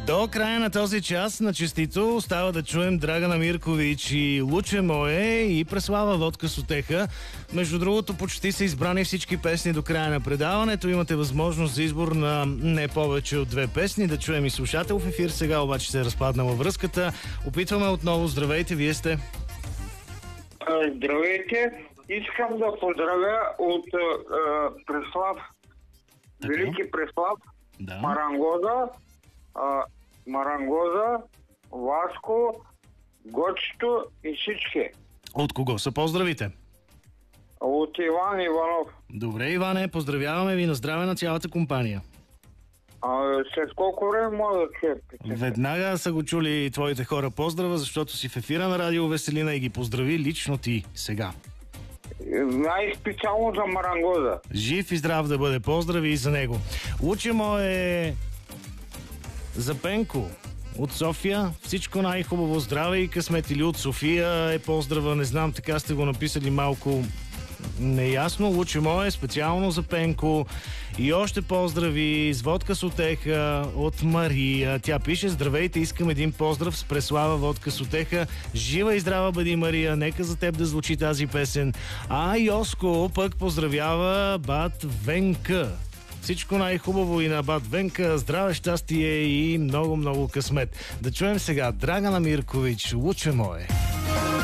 До края на този час на честито остава да чуем Драгана Миркович и Луче мое и Преслава Водка с утеха. Между другото, почти са избрани всички песни до края на предаването. Имате възможност за избор на не повече от 2 песни. Да чуем и слушател в ефир. Сега обаче се е разпаднала връзката. Опитваме отново. Здравейте, вие сте. Здравейте. Искам да поздравя от Преслав, Така. Велики Преслав, Да. Марангоза, Васко, Гочето и всички. От кого са поздравите? От Иван Иванов. Добре, Иване, поздравяваме ви, на здраве на цялата компания. След колко време може да чуя? Веднага са го чули твоите хора поздрава, защото си в ефира на Радио Веселина и ги поздрави лично ти сега. Най-специално за Марангоза. Жив и здрав да бъде, поздрави и за него. Луче мое за Пенко от София. Всичко най-хубаво, здраве и късмет. Или от София е поздрава, не знам, така сте го написали малко неясно. Луче мое специално за Пенко. И още поздрави с водка с утеха от Мария. Тя пише: здравейте, искам един поздрав с Преслава Водка с утеха. Жива и здрава бъди, Мария. Нека за теб да звучи тази песен. А Йоско пък поздравява бат Венка. Всичко най-хубаво и на бат Венка. Здраве, щастие и много късмет. Да чуем сега Драгана Миркович, Луче мое.